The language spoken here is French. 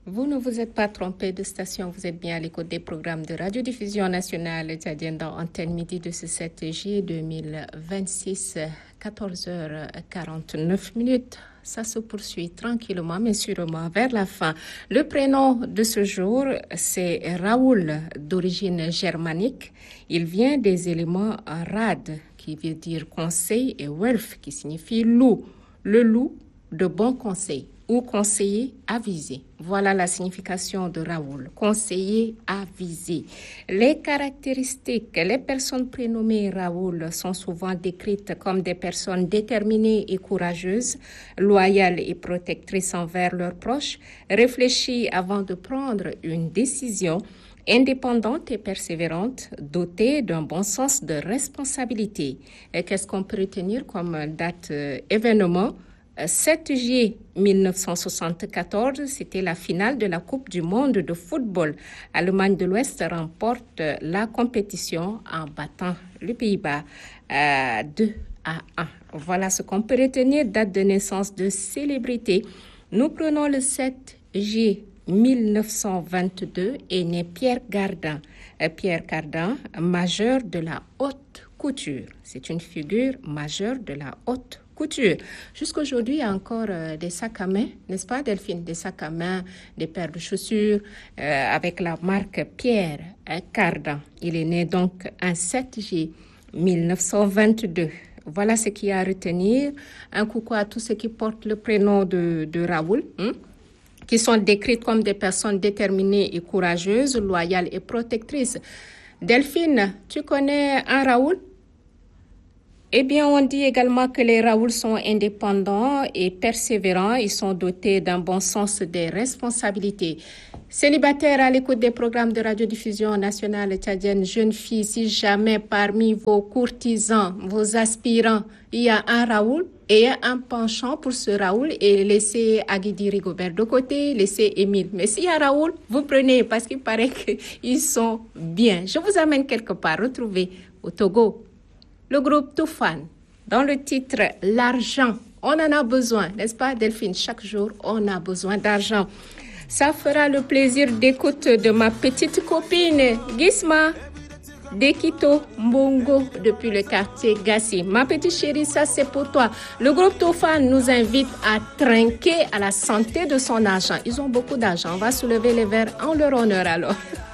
Vous ne vous êtes pas trompé de station, vous êtes bien à l'écoute des programmes de radiodiffusion nationale tchadienne dans Antenne Midi de ce 7 juillet 2026, 14h49. Ça se poursuit tranquillement mais sûrement vers la fin. Le prénom de ce jour, c'est Raoul, d'origine germanique. Il vient des éléments rad, qui veut dire conseil, et wolf, qui signifie loup. Le loup de bon conseil ou conseiller avisé. Voilà la signification de Raoul, conseiller avisé. Les caractéristiques, les personnes prénommées Raoul sont souvent décrites comme des personnes déterminées et courageuses, loyales et protectrices envers leurs proches, réfléchies avant de prendre une décision, indépendante et persévérante, dotée d'un bon sens de responsabilité. Et qu'est-ce qu'on peut retenir comme date événement? 7 juillet 1974, c'était la finale de la Coupe du monde de football. L'Allemagne de l'Ouest remporte la compétition en battant les Pays-Bas 2-1. Voilà ce qu'on peut retenir, date de naissance de célébrité. Nous prenons le 7 juillet 1922 est né Pierre Cardin. Pierre Cardin, majeur de la haute couture. C'est une figure majeure de la haute couture. Jusqu'aujourd'hui, il y a encore des sacs à main, n'est-ce pas Delphine? Des sacs à main, des paires de chaussures avec la marque Pierre Cardin. Il est né donc un 7 juillet 1922. Voilà ce qu'il y a à retenir. Un coucou à tous ceux qui portent le prénom de Raoul, qui sont décrites comme des personnes déterminées et courageuses, loyales et protectrices. Delphine, tu connais un Raoul? Eh bien, on dit également que les Raoul sont indépendants et persévérants. Ils sont dotés d'un bon sens des responsabilités. Célibataires à l'écoute des programmes de radiodiffusion nationale tchadienne, jeunes filles, si jamais parmi vos courtisans, vos aspirants, il y a un Raoul et un penchant pour ce Raoul, et laissez Aguidi Rigobert de côté, laissez Émile. Mais s'il y a Raoul, vous prenez parce qu'il paraît qu'ils sont bien. Je vous amène quelque part, retrouver au Togo le groupe Toufan, dans le titre L'argent. On en a besoin, n'est-ce pas Delphine? Chaque jour, on a besoin d'argent. Ça fera le plaisir d'écoute de ma petite copine Gisma Dekito Mbongo depuis le quartier Gassi. Ma petite chérie, ça c'est pour toi. Le groupe Toufan nous invite à trinquer à la santé de son argent. Ils ont beaucoup d'argent. On va soulever les verres en leur honneur alors.